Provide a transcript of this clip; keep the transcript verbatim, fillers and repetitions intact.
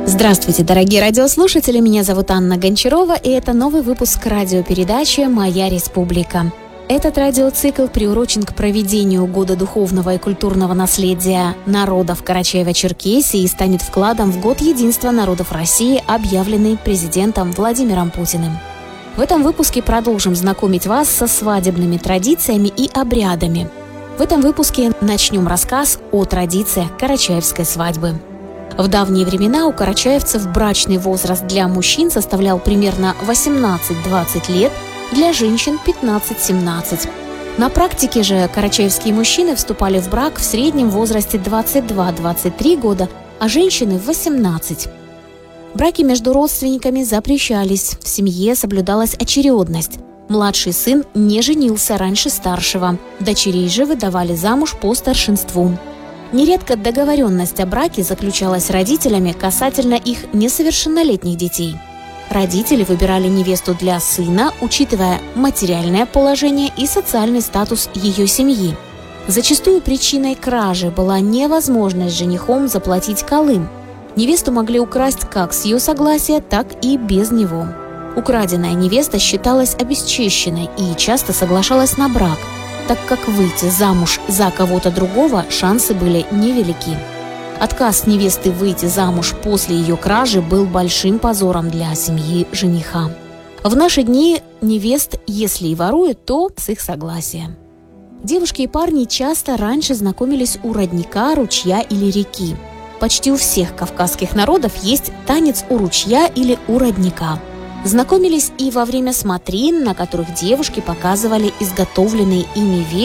Здравствуйте, дорогие радиослушатели, меня зовут Анна Гончарова, и это новый выпуск радиопередачи «Моя республика». Этот радиоцикл приурочен к проведению Года духовного и культурного наследия народов Карачаево-Черкесии и станет вкладом в Год единства народов России, объявленный президентом Владимиром Путиным. В этом выпуске продолжим знакомить вас со свадебными традициями и обрядами. В этом выпуске начнем рассказ о традициях карачаевской свадьбы. В давние времена у карачаевцев брачный возраст для мужчин составлял примерно восемнадцать-двадцать лет, для женщин пятнадцать-семнадцать. На практике же карачаевские мужчины вступали в брак в среднем возрасте двадцать два - двадцать три года, а женщины в восемнадцать. Браки между родственниками запрещались, в семье соблюдалась очередность. Младший сын не женился раньше старшего, дочерей же выдавали замуж по старшинству. Нередко договоренность о браке заключалась родителями касательно их несовершеннолетних детей. Родители выбирали невесту для сына, учитывая материальное положение и социальный статус ее семьи. Зачастую причиной кражи была невозможность женихом заплатить калым. Невесту могли украсть как с ее согласия, так и без него. Украденная невеста считалась обесчещенной и часто соглашалась на брак, так как выйти замуж за кого-то другого шансы были невелики. Отказ невесты выйти замуж после ее кражи был большим позором для семьи жениха. В наши дни невест, если и воруют, то с их согласия. Девушки и парни часто раньше знакомились у родника, ручья или реки. Почти у всех кавказских народов есть танец у ручья или у родника. Знакомились и во время смотрин, на которых девушки показывали изготовленные ими вещи,